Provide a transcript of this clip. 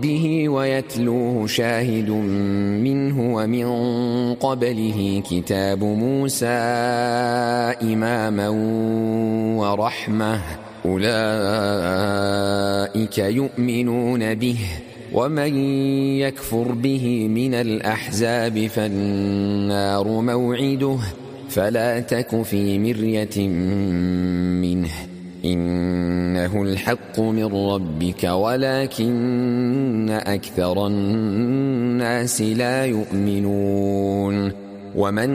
به ويتلوه شاهد منه ومن قبله كتاب موسى إماما ورحمة أولئك يؤمنون به ومن يكفر به من الأحزاب فالنار موعده فلا تك في مرية منه إنه الحق من ربك ولكن أكثر الناس لا يؤمنون. ومن